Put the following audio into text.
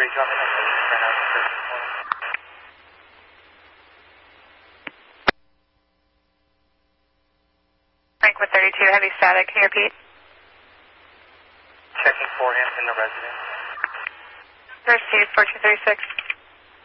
132, I'm in the police right now. Searching for him. Frank 132, heavy static. Can you repeat? Checking for him in the residence. Received 4236.